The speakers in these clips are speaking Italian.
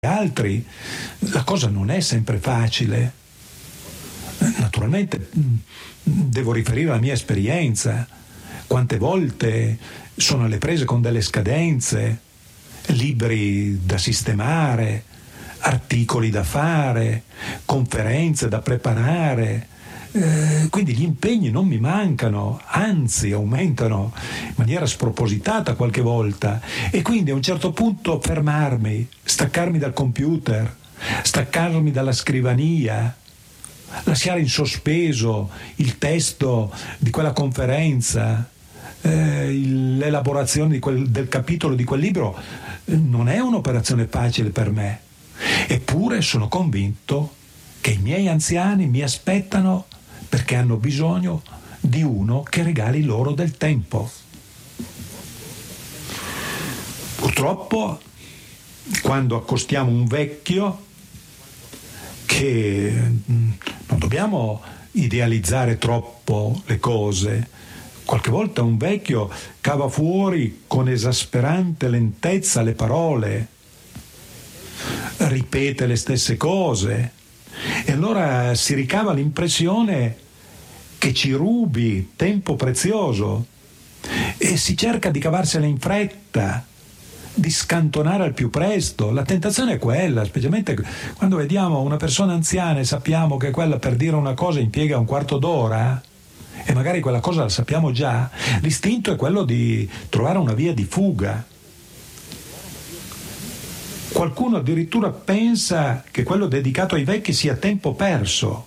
altri, la cosa non è sempre facile. Naturalmente devo riferire la mia esperienza. Quante volte sono alle prese con delle scadenze, libri da sistemare, articoli da fare, conferenze da preparare. Quindi gli impegni non mi mancano, anzi aumentano in maniera spropositata qualche volta, e quindi a un certo punto fermarmi, staccarmi dal computer, staccarmi dalla scrivania, lasciare in sospeso il testo di quella conferenza, l'elaborazione del capitolo di quel libro, non è un'operazione facile per me. Eppure sono convinto che i miei anziani mi aspettano perché hanno bisogno di uno che regali loro del tempo. Purtroppo, quando accostiamo un vecchio, che non dobbiamo idealizzare troppo le cose, qualche volta un vecchio cava fuori con esasperante lentezza le parole, ripete le stesse cose, e allora si ricava l'impressione che ci rubi tempo prezioso e si cerca di cavarsela in fretta, di scantonare al più presto. La tentazione è quella, specialmente quando vediamo una persona anziana e sappiamo che quella per dire una cosa impiega un quarto d'ora, e magari quella cosa la sappiamo già. L'istinto è quello di trovare una via di fuga. Qualcuno addirittura pensa che quello dedicato ai vecchi sia tempo perso.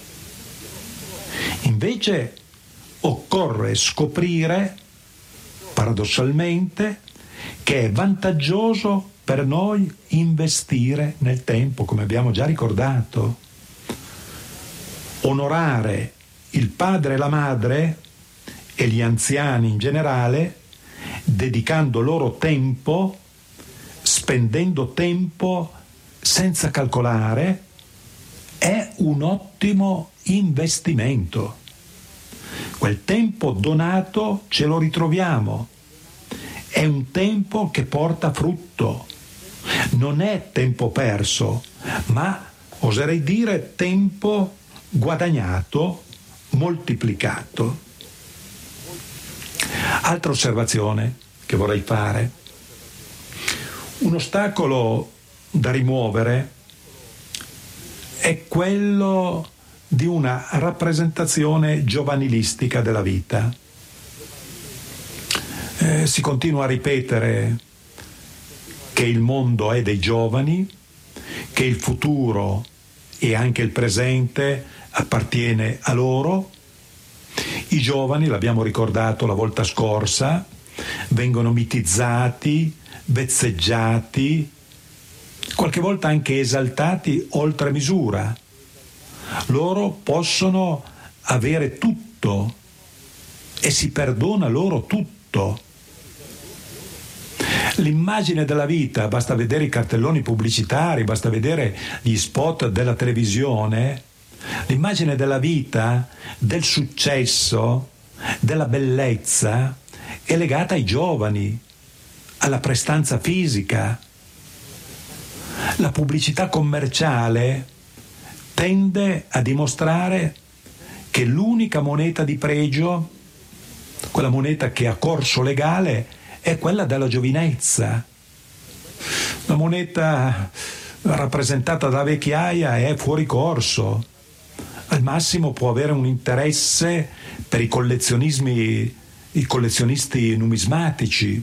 Invece occorre scoprire, paradossalmente, che è vantaggioso per noi investire nel tempo, come abbiamo già ricordato. Onorare il padre e la madre e gli anziani in generale, dedicando loro tempo, spendendo tempo senza calcolare, è un ottimo investimento. Quel tempo donato ce lo ritroviamo. È un tempo che porta frutto. Non è tempo perso, ma oserei dire tempo guadagnato, moltiplicato. Altra osservazione che vorrei fare. Un ostacolo da rimuovere è quello di una rappresentazione giovanilistica della vita. Si continua a ripetere che il mondo è dei giovani, che il futuro e anche il presente appartiene a loro. I giovani, l'abbiamo ricordato la volta scorsa, vengono mitizzati, vezzeggiati, qualche volta anche esaltati oltre misura. Loro possono avere tutto e si perdona loro tutto. L'immagine della vita, basta vedere i cartelloni pubblicitari, basta vedere gli spot della televisione, l'immagine della vita, del successo, della bellezza è legata ai giovani, alla prestanza fisica. La pubblicità commerciale tende a dimostrare che l'unica moneta di pregio, quella moneta che ha corso legale, è quella della giovinezza. La moneta rappresentata da vecchiaia è fuori corso. Al massimo può avere un interesse per i collezionisti numismatici.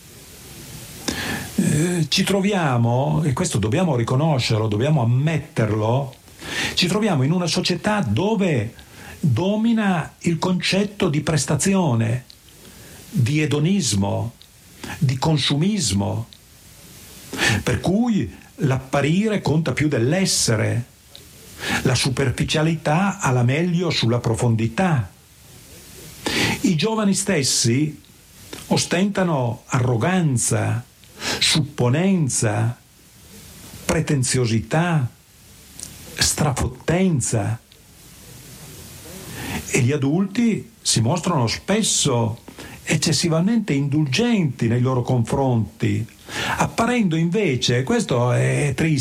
Ci troviamo, e questo dobbiamo riconoscerlo, dobbiamo ammetterlo, ci troviamo in una società dove domina il concetto di prestazione, di edonismo, di consumismo, per cui l'apparire conta più dell'essere, la superficialità ha la meglio sulla profondità. I giovani stessi ostentano arroganza, supponenza, pretenziosità, strafottenza, e gli adulti si mostrano spesso eccessivamente indulgenti nei loro confronti, apparendo invece, questo è triste,